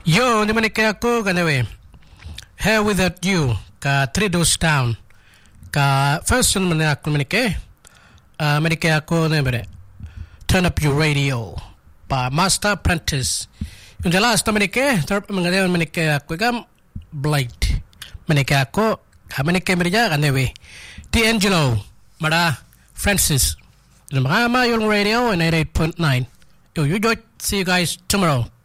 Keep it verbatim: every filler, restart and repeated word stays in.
Yo, ni manike ako kanawe. Here without you ka three doors down. Ka first one man ako manike. Uh, manike ako na bere. Turn up your radio. Pa Master Apprentice. Yung last na manike, third mga manike ako kam Blight. Manike ako, ka manike merja kanawe. D'Angelo, Mara Francis. Yung mga ma yung radio and ninety-eight point nine. Yo, you do it. See you guys tomorrow.